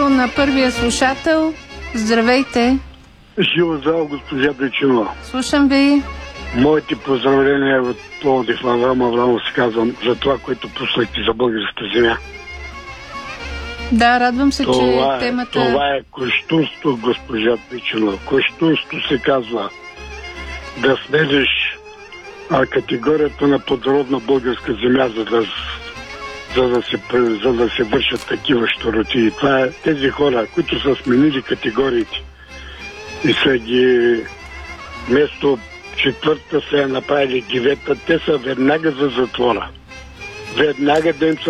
първо на първия слушател. Здравейте. Живо здраво, госпожа Дойчинова. Слушам ви. Моите поздравления от Пловдив, Авраам се казвам, за това, което пуснахте за българската земя. Да, радвам се, че темата... Това е кощунство, госпожа Дойчинова. Кощунство се казва да снежеш категорията на плодородна българска земя, за да се вършат такива щуроти. И това е тези хора, които са сменили категориите и са ги вместо четвърта са я направили девета, те са веднага за затвора. Веднага да им